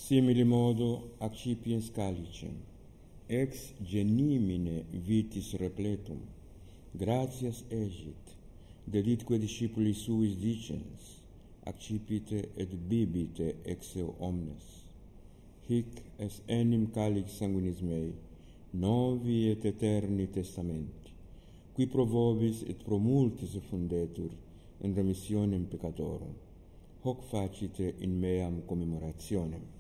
Simili modo accipiens calicem, ex genimine vitis repletum, gratias egit, deditque discipuli suis dicens, accipite et bibite ex eo omnes. Hic es enim calix sanguinis mei, novi et eterni testamenti, qui pro vobis et pro multis effundetur in remissionem peccatorum. Hoc facite in meam commemorationem.